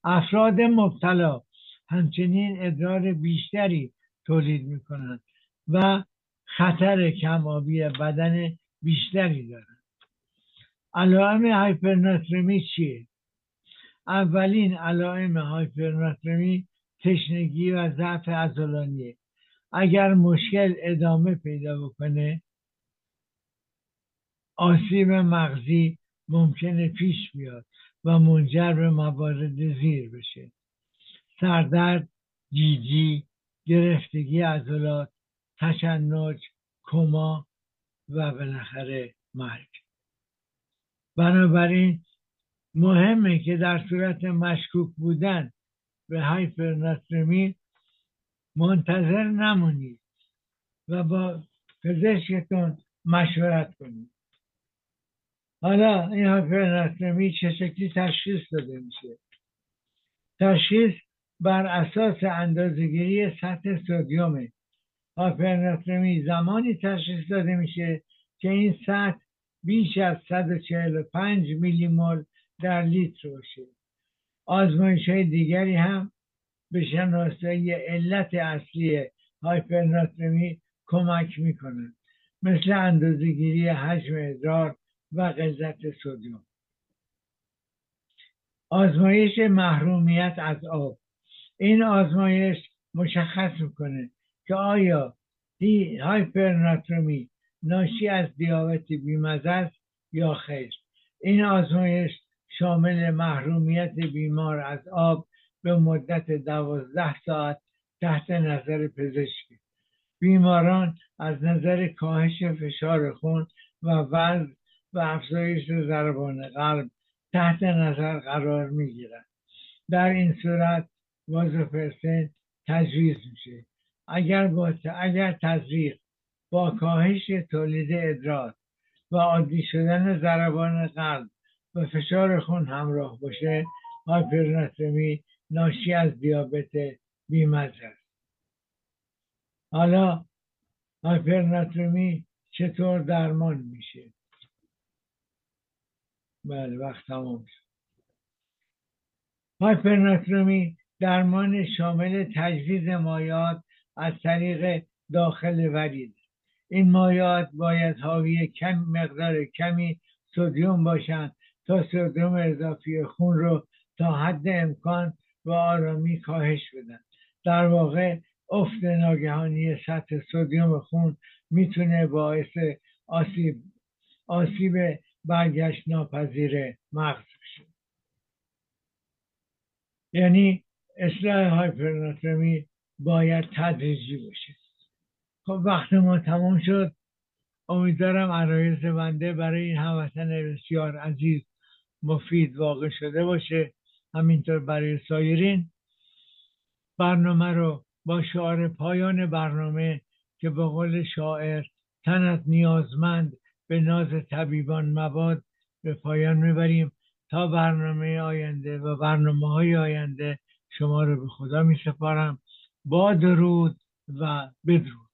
افراد مبتلا همچنین ادرار بیشتری تولید میکنند و خطر کم‌آبی بدن بیشتری دارند. علائم هایپرناترمی چیه؟ اولین علائم هایپرناترمی تشنگی و ضعف عضلانیه. اگر مشکل ادامه پیدا بکنه آسیب مغزی ممکنه پیش بیاد و منجر به موارد زیر بشه: سردرد، گیجی، گرفتگی عضلات، تشنج، کما و بالاخره مرگ. بنابراین مهمه که در صورت مشکوک بودن به هایپرناترمی منتظر نمونید و با پزشکتون مشورت کنید. حالا این هایپرناترمی چه شکلی تشخیص داده میشه؟ تشخیص بر اساس اندازه‌گیری سطح سدیم هایپرناترمی زمانی تشخیص داده میشه که این سطح بیش از 145 میلی مول در لیتر باشه. آزمایش‌های دیگری هم به شناسایی علت اصلی هایپرناترمی کمک میکنند، مثل اندازه‌گیری حجم ادرار و غلظت سدیم. آزمایش محرومیت از آب. این آزمایش مشخص میکنه که آیا هایپرناترمی ناشی از دیابت بیمزه است یا خیر. این آزمایش شامل محرومیت بیمار از آب به مدت 12 ساعت تحت نظر پزشکی. بیماران از نظر کاهش فشار خون و وزن و افزایش ضربان قلب تحت نظر قرار میگیرند. در این صورت وازوپرسین تجویز میشه. اگر تزریق با کاهش تولید ادرار و عادی شدن ضربان قلب و فشار خون همراه باشه، هایپرناترمی ناشی از دیابت بیمزه است. حالا هایپرناترمی چطور درمان میشه؟ بله، وقت تمام شد. هایپرناترمی درمان شامل تجویز مایعات از طریق داخل ورید. این مایعات باید حاوی مقدار کمی سدیم باشند تا سدیم اضافی خون رو تا حد امکان و آرامی کاهش بدن. در واقع افت ناگهانی سطح سدیم خون میتونه باعث آسیب برگشت ناپذیر مغز بشه. یعنی اصلاح هایپرناترمی باید تدریجی باشه. خب وقت ما تمام شد. امیدوارم عرایض بنده برای این هموطن بسیار عزیز مفید واقع شده باشه. همینطور برای سایرین. برنامه رو با شعار پایان برنامه که به قول شاعر تنت نیازمند به ناز طبیبان مباد به پایان میبریم. تا برنامه آینده و برنامه‌های آینده شما رو به خدا میسپارم. با درود و بدرود.